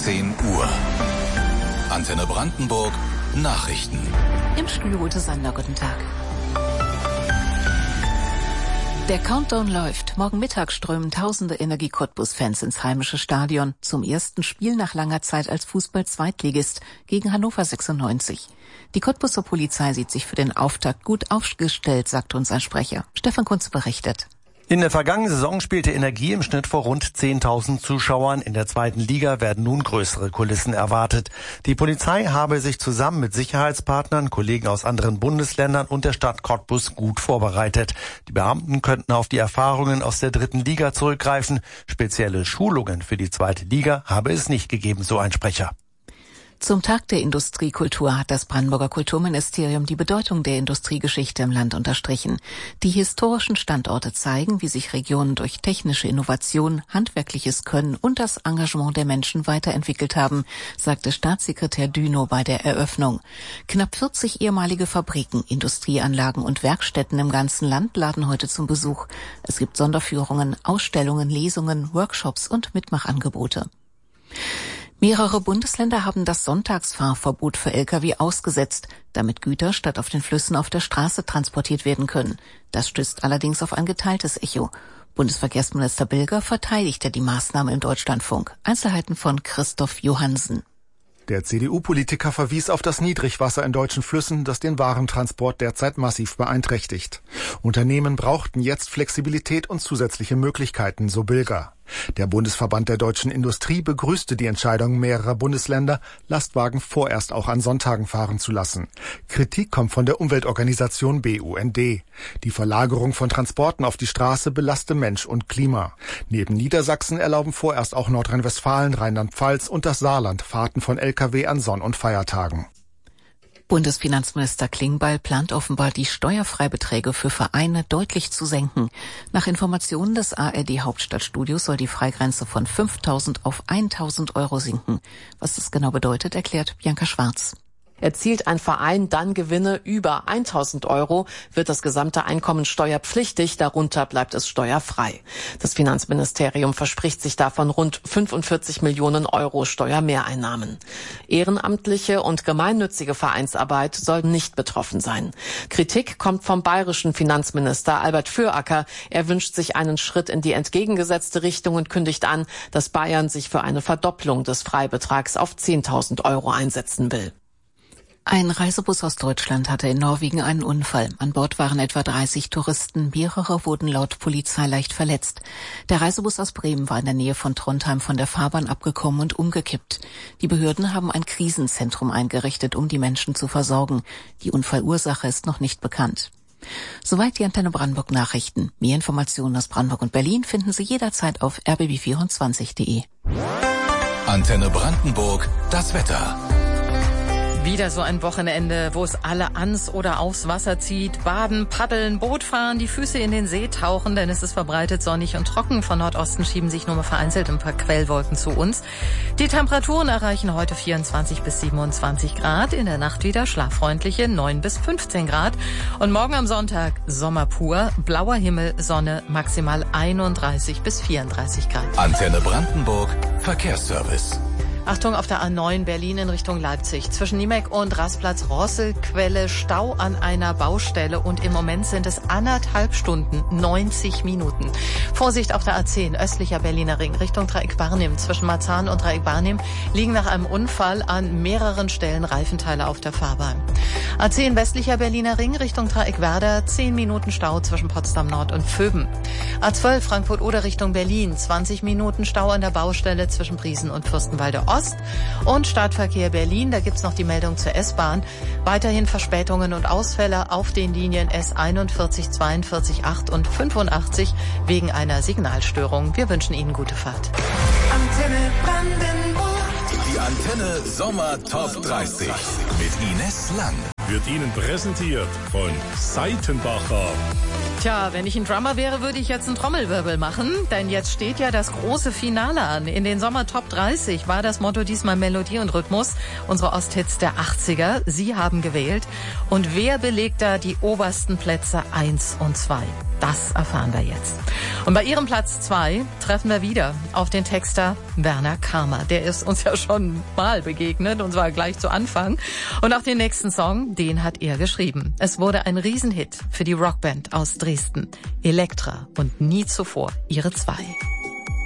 10 Uhr. Antenne Brandenburg, Nachrichten. Im Studio Ute Sander, guten Tag. Der Countdown läuft. Morgen Mittag strömen tausende Energie-Cottbus-Fans ins heimische Stadion zum ersten Spiel nach langer Zeit als Fußball-Zweitligist gegen Hannover 96. Die Cottbuser Polizei sieht sich für den Auftakt gut aufgestellt, sagt uns ein Sprecher. Stefan Kunze berichtet. In der vergangenen Saison spielte Energie im Schnitt vor rund 10.000 Zuschauern. In der zweiten Liga werden nun größere Kulissen erwartet. Die Polizei habe sich zusammen mit Sicherheitspartnern, Kollegen aus anderen Bundesländern und der Stadt Cottbus gut vorbereitet. Die Beamten könnten auf die Erfahrungen aus der dritten Liga zurückgreifen. Spezielle Schulungen für die zweite Liga habe es nicht gegeben, so ein Sprecher. Zum Tag der Industriekultur hat das Brandenburger Kulturministerium die Bedeutung der Industriegeschichte im Land unterstrichen. Die historischen Standorte zeigen, wie sich Regionen durch technische Innovation, handwerkliches Können und das Engagement der Menschen weiterentwickelt haben, sagte Staatssekretär Dünow bei der Eröffnung. Knapp 40 ehemalige Fabriken, Industrieanlagen und Werkstätten im ganzen Land laden heute zum Besuch. Es gibt Sonderführungen, Ausstellungen, Lesungen, Workshops und Mitmachangebote. Mehrere Bundesländer haben das Sonntagsfahrverbot für Lkw ausgesetzt, damit Güter statt auf den Flüssen auf der Straße transportiert werden können. Das stößt allerdings auf ein geteiltes Echo. Bundesverkehrsminister Bilger verteidigte die Maßnahme im Deutschlandfunk. Einzelheiten von Christoph Johansen. Der CDU-Politiker verwies auf das Niedrigwasser in deutschen Flüssen, das den Warentransport derzeit massiv beeinträchtigt. Unternehmen brauchten jetzt Flexibilität und zusätzliche Möglichkeiten, so Bilger. Der Bundesverband der deutschen Industrie begrüßte die Entscheidung mehrerer Bundesländer, Lastwagen vorerst auch an Sonntagen fahren zu lassen. Kritik kommt von der Umweltorganisation BUND. Die Verlagerung von Transporten auf die Straße belaste Mensch und Klima. Neben Niedersachsen erlauben vorerst auch Nordrhein-Westfalen, Rheinland-Pfalz und das Saarland Fahrten von Lkw an Sonn- und Feiertagen. Bundesfinanzminister Klingbeil plant offenbar, die Steuerfreibeträge für Vereine deutlich zu senken. Nach Informationen des ARD-Hauptstadtstudios soll die Freigrenze von 5.000 auf 1.000 Euro sinken. Was das genau bedeutet, erklärt Bianca Schwarz. Erzielt ein Verein dann Gewinne über 1.000 Euro, wird das gesamte Einkommen steuerpflichtig, darunter bleibt es steuerfrei. Das Finanzministerium verspricht sich davon rund 45 Millionen Euro Steuermehreinnahmen. Ehrenamtliche und gemeinnützige Vereinsarbeit soll nicht betroffen sein. Kritik kommt vom bayerischen Finanzminister Albert Füracker. Er wünscht sich einen Schritt in die entgegengesetzte Richtung und kündigt an, dass Bayern sich für eine Verdopplung des Freibetrags auf 10.000 Euro einsetzen will. Ein Reisebus aus Deutschland hatte in Norwegen einen Unfall. An Bord waren etwa 30 Touristen. Mehrere wurden laut Polizei leicht verletzt. Der Reisebus aus Bremen war in der Nähe von Trondheim von der Fahrbahn abgekommen und umgekippt. Die Behörden haben ein Krisenzentrum eingerichtet, um die Menschen zu versorgen. Die Unfallursache ist noch nicht bekannt. Soweit die Antenne Brandenburg Nachrichten. Mehr Informationen aus Brandenburg und Berlin finden Sie jederzeit auf rbb24.de. Antenne Brandenburg, das Wetter. Wieder so ein Wochenende, wo es alle ans oder aufs Wasser zieht. Baden, paddeln, Boot fahren, die Füße in den See tauchen, denn es ist verbreitet sonnig und trocken. Von Nordosten schieben sich nur mal vereinzelt ein paar Quellwolken zu uns. Die Temperaturen erreichen heute 24 bis 27 Grad. In der Nacht wieder schlaffreundliche 9 bis 15 Grad. Und morgen am Sonntag Sommer pur, blauer Himmel, Sonne, maximal 31 bis 34 Grad. Antenne Brandenburg, Verkehrsservice. Achtung, auf der A9 Berlin in Richtung Leipzig. Zwischen Niemek und Rastplatz Rosselquelle Stau an einer Baustelle und im Moment sind es 1,5 Stunden, 90 Minuten. Vorsicht auf der A10 östlicher Berliner Ring Richtung Dreieck Barnim. Zwischen Marzahn und Dreieck Barnim liegen nach einem Unfall an mehreren Stellen Reifenteile auf der Fahrbahn. A10 westlicher Berliner Ring Richtung Dreieck Werder 10 Minuten Stau zwischen Potsdam Nord und Vöben. A12 Frankfurt-Oder Richtung Berlin 20 Minuten Stau an der Baustelle zwischen Priesen und Fürstenwalde Ost. Und Stadtverkehr Berlin, da gibt's noch die Meldung zur S-Bahn. Weiterhin Verspätungen und Ausfälle auf den Linien S41, 42, 8 und 85 wegen einer Signalstörung. Wir wünschen Ihnen gute Fahrt. Antenne Brandenburg. Die Antenne Sommer Top 30 mit Ines Lang. Wird Ihnen präsentiert von Seitenbacher. Tja, wenn ich ein Drummer wäre, würde ich jetzt einen Trommelwirbel machen, denn jetzt steht ja das große Finale an. In den Sommer Top 30 war das Motto diesmal Melodie und Rhythmus, unsere Osthits der 80er. Sie haben gewählt. Und wer belegt da die obersten Plätze 1 und 2? Das erfahren wir jetzt. Und bei ihrem Platz 2 treffen wir wieder auf den Texter Werner Karma. Der ist uns ja schon mal begegnet, und zwar gleich zu Anfang. Und auch den nächsten Song, den hat er geschrieben. Es wurde ein Riesenhit für die Rockband aus Dresden. Elektra und nie zuvor ihre 2.